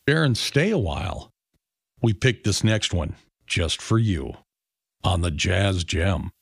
there and stay a while. We picked this next one just for you on the Jazz Gem.